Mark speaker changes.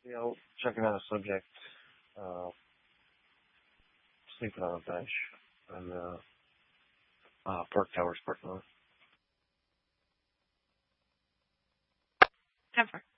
Speaker 1: Yeah, checking out a subject, uh, sleeping on a bench on Park Towers parking lot.
Speaker 2: 10-4.